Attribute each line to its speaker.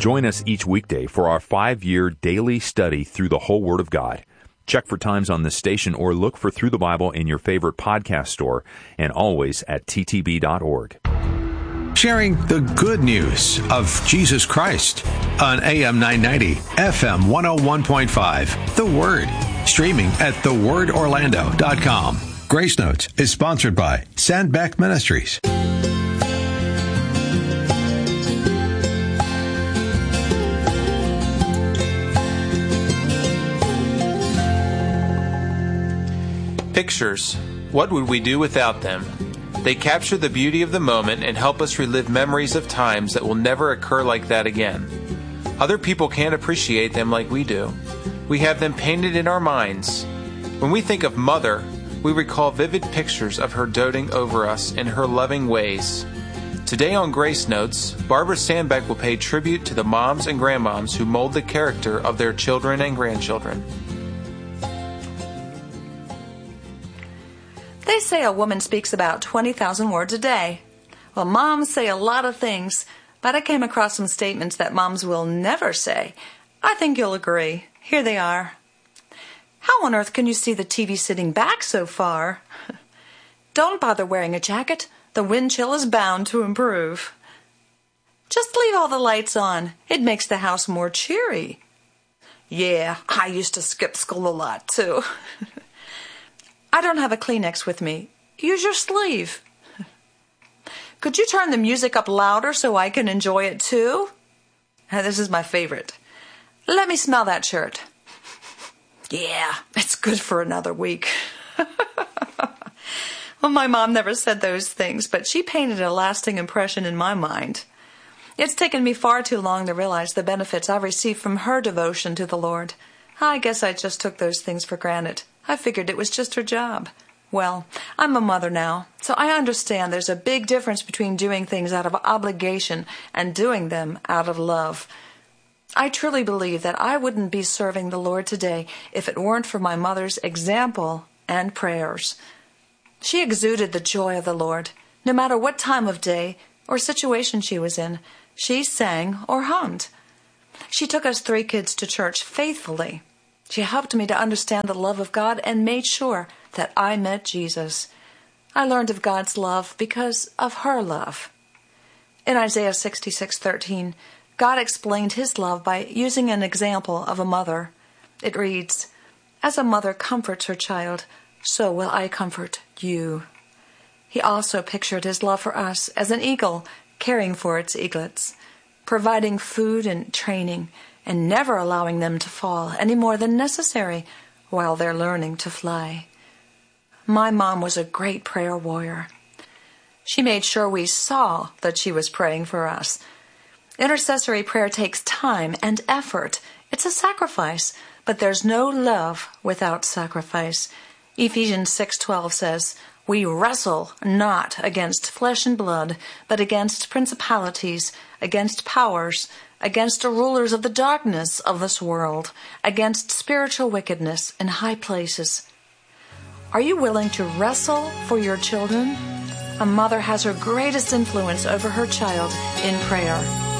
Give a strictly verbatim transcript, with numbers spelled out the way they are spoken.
Speaker 1: Join us each weekday for our five-year daily study through the whole Word of God. Check for times on this station or look for Through the Bible in your favorite podcast store and always at t t b dot org.
Speaker 2: Sharing the good news of Jesus Christ on A M nine ninety, F M one oh one point five. The Word. Streaming at the word orlando dot com. Grace Notes is sponsored by Sandbeck Ministries.
Speaker 3: Pictures. What would we do without them? They capture the beauty of the moment and help us relive memories of times that will never occur like that again. Other people can't appreciate them like we do. We have them painted in our minds. When we think of Mother, we recall vivid pictures of her doting over us in her loving ways. Today on Grace Notes, Barbara Sandbeck will pay tribute to the moms and grandmoms who mold the character of their children and grandchildren.
Speaker 4: They say a woman speaks about twenty thousand words a day. Well, moms say a lot of things, but I came across some statements that moms will never say. I think you'll agree. Here they are. How on earth can you see the T V sitting back so far? Don't bother wearing a jacket. The wind chill is bound to improve. Just leave all the lights on. It makes the house more cheery. Yeah, I used to skip school a lot, too. I don't have a Kleenex with me. Use your sleeve. Could you turn the music up louder so I can enjoy it, too? This is my favorite. Let me smell that shirt. Yeah, it's good for another week. Well, my mom never said those things, but she painted a lasting impression in my mind. It's taken me far too long to realize the benefits I've received from her devotion to the Lord. I guess I just took those things for granted. I figured it was just her job. Well, I'm a mother now, so I understand there's a big difference between doing things out of obligation and doing them out of love. I truly believe that I wouldn't be serving the Lord today if it weren't for my mother's example and prayers. She exuded the joy of the Lord. No matter what time of day or situation she was in, she sang or hummed. She took us three kids to church faithfully. She helped me to understand the love of God and made sure that I met Jesus. I learned of God's love because of her love. In Isaiah sixty-six thirteen, God explained his love by using an example of a mother. It reads, "As a mother comforts her child, so will I comfort you." He also pictured his love for us as an eagle caring for its eaglets, providing food and training, and never allowing them to fall any more than necessary while they're learning to fly. My mom was a great prayer warrior. She made sure we saw that she was praying for us. Intercessory prayer takes time and effort. It's a sacrifice, but there's no love without sacrifice. Ephesians six twelve says, "We wrestle not against flesh and blood, but against principalities, against powers, against the rulers of the darkness of this world, against spiritual wickedness in high places." Are you willing to wrestle for your children? A mother has her greatest influence over her child in prayer.